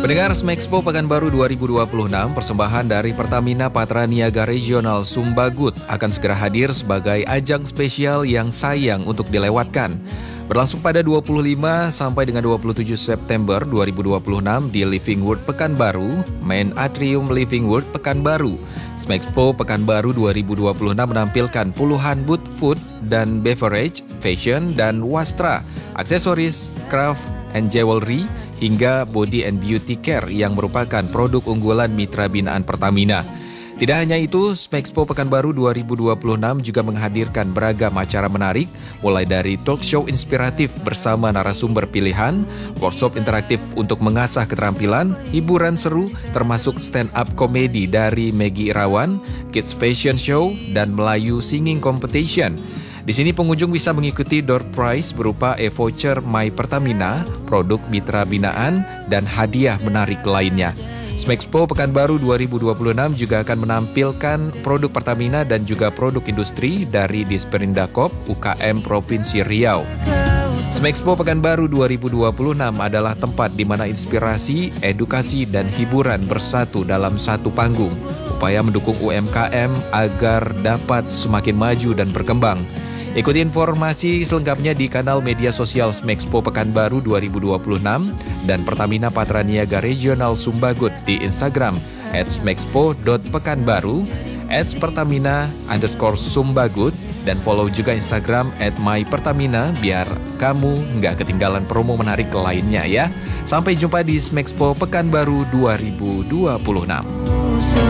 Pendengar Smexpo Pekanbaru 2026, persembahan dari Pertamina Patra Niaga Regional Sumbagut akan segera hadir sebagai ajang spesial yang sayang untuk dilewatkan. Berlangsung pada 25 sampai dengan 27 September 2026 di Living World Pekanbaru, Main Atrium Living World Pekanbaru. Smexpo Pekanbaru 2026 menampilkan puluhan booth food dan beverage, fashion dan wastra, aksesoris, craft and jewelry, hingga body and beauty care yang merupakan produk unggulan mitra binaan Pertamina. Tidak hanya itu, Smexpo Pekanbaru 2026 juga menghadirkan beragam acara menarik, mulai dari talk show inspiratif bersama narasumber pilihan, workshop interaktif untuk mengasah keterampilan, hiburan seru, termasuk stand-up komedi dari Maggie Irawan, kids fashion show, dan Melayu singing competition. Di sini pengunjung bisa mengikuti door prize berupa e-voucher My Pertamina, produk mitra binaan, dan hadiah menarik lainnya. Smexpo Pekanbaru 2026 juga akan menampilkan produk Pertamina dan juga produk industri dari Disperindakop UKM Provinsi Riau. Smexpo Pekanbaru 2026 adalah tempat di mana inspirasi, edukasi, dan hiburan bersatu dalam satu panggung. Upaya mendukung UMKM agar dapat semakin maju dan berkembang. Ikuti informasi selengkapnya di kanal media sosial Smexpo Pekanbaru 2026 dan Pertamina Patra Niaga Regional Sumbagut di Instagram @smexpo.pekanbaru, @pertamina_sumbagut, dan follow juga Instagram @mypertamina biar kamu nggak ketinggalan promo menarik lainnya ya. Sampai jumpa di Smexpo Pekanbaru 2026.